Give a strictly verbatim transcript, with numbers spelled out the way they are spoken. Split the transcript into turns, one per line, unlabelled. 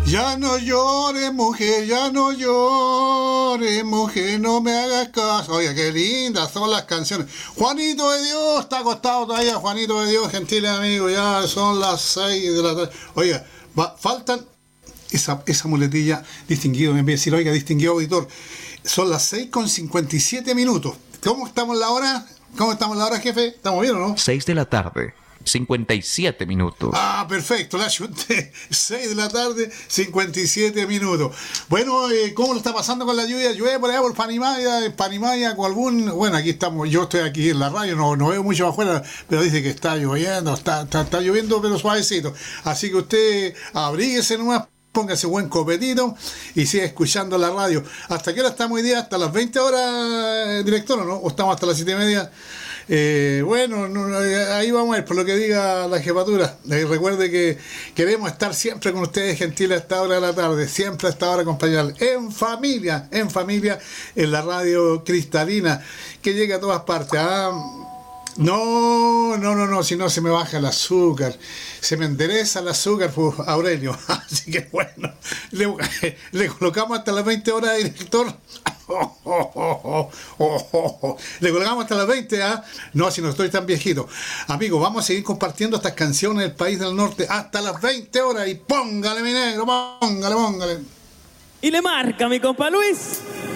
Ya no llores, mujer, ya no llores, mujer, no me hagas caso. Oiga, qué lindas son las canciones. Juanito de Dios, está acostado todavía, Juanito de Dios, gentiles amigos, ya son las seis de la tarde. Oiga, va, faltan esa, esa muletilla, distinguido, me voy a decir, oiga, distinguido auditor, son las seis con cincuenta y siete minutos. ¿Cómo estamos en la hora? ¿Cómo estamos en la hora, jefe? ¿Estamos bien o no?
seis de la tarde. cincuenta y siete minutos.
Ah, perfecto, la ayunté. seis de la tarde, cincuenta y siete minutos. Bueno, eh, ¿cómo lo está pasando con la lluvia? ¿Llueve por allá por Panimaya? ¿En Panimaya con algún...? Bueno, aquí estamos, yo estoy aquí en la radio, no, no veo mucho afuera, pero dice que está lloviendo, está, está, está lloviendo pero suavecito. Así que usted abríguese nomás, póngase buen copetito y siga escuchando la radio. ¿Hasta qué hora estamos hoy día? ¿Hasta las veinte horas, director, o no? ¿O estamos hasta las siete y media? Eh, bueno, no, ahí vamos a ir por lo que diga la jefatura. Eh, recuerde que queremos estar siempre con ustedes, gentiles, a esta hora de la tarde, siempre a esta hora acompañarles, en familia, en familia, en la radio cristalina, que llega a todas partes. Ah, no, no, no, no, si no se me baja el azúcar, se me endereza el azúcar, pues, Aurelio. Así que bueno, le, le colocamos hasta las veinte horas, director. Oh, oh, oh, oh, oh, oh. Le colgamos hasta las veinte, ¿ah? ¿eh? No, si no estoy tan viejito. Amigos, vamos a seguir compartiendo estas canciones del país del norte hasta las veinte horas. Y póngale, mi negro, póngale, póngale.
Y le marca, mi compa Luis.